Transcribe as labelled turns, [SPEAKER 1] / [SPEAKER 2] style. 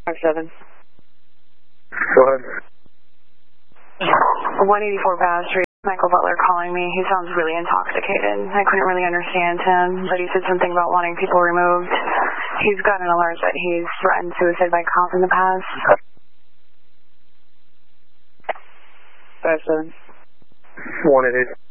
[SPEAKER 1] 5-7.
[SPEAKER 2] Go ahead.
[SPEAKER 1] 184 Bass Street. Michael Butler calling me. He sounds really intoxicated. I couldn't really understand him, but he said something about wanting people removed. He's got an alert that he's threatened suicide by cop in the past.
[SPEAKER 2] 5-7. 188.